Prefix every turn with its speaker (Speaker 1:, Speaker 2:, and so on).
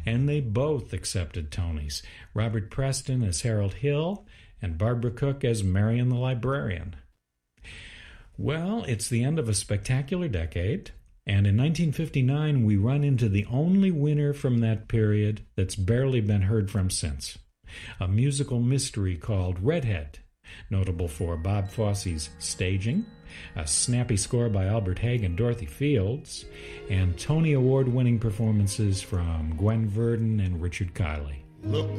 Speaker 1: and they both accepted Tonys. Robert Preston as Harold Hill, and Barbara Cook as Marion the Librarian. Well, it's the end of a spectacular decade, and in 1959 we run into the only winner from that period that's barely been heard from since. A musical mystery called Redhead, notable for Bob Fosse's staging, a snappy score by Albert Haig and Dorothy Fields, and Tony Award-winning performances from Gwen Verdon and Richard Kiley.
Speaker 2: Look